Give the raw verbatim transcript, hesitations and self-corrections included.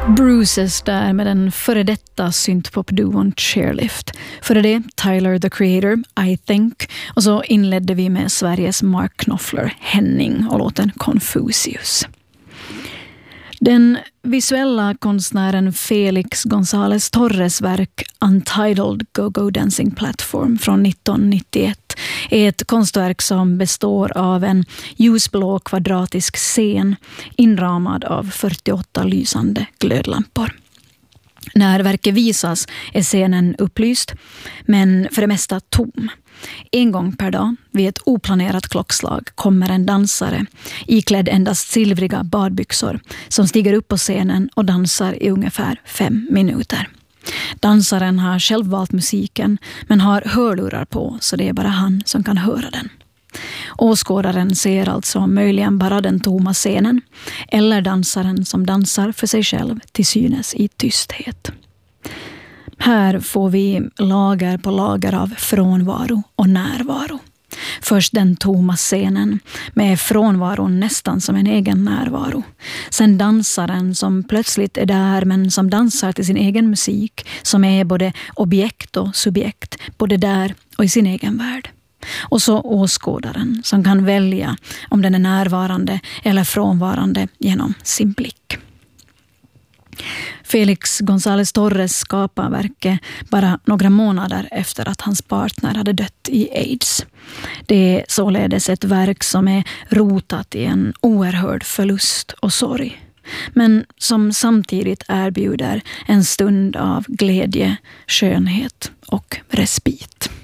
Bruises där med den före detta syntpop-duon Chairlift. Före det Tyler the Creator, I Think. Och så inledde vi med Sveriges Mark Knopfler, Henning och låten Confucius. Den visuella konstnären Felix González Torres verk Untitled Go-Go Dancing Platform från nittonhundranittioett är ett konstverk som består av en ljusblå kvadratisk scen inramad av fyrtioåtta lysande glödlampor. När verket visas är scenen upplyst, men för det mesta tom. En gång per dag, vid ett oplanerat klockslag, kommer en dansare iklädd endast silvriga badbyxor som stiger upp på scenen och dansar i ungefär fem minuter. Dansaren har själv valt musiken men har hörlurar på, så det är bara han som kan höra den. Åskådaren ser alltså möjligen bara den tomma scenen eller dansaren som dansar för sig själv till synes i tysthet. Här får vi lager på lager av frånvaro och närvaro. Först den tomma scenen med frånvaron nästan som en egen närvaro. Sen dansaren som plötsligt är där men som dansar till sin egen musik, som är både objekt och subjekt, både där och i sin egen värld. Och så åskådaren som kan välja om den är närvarande eller frånvarande genom sin blick. Felix González Torres skapade verket bara några månader efter att hans partner hade dött i AIDS. Det är således ett verk som är rotat i en oerhörd förlust och sorg, men som samtidigt erbjuder en stund av glädje, skönhet och respit.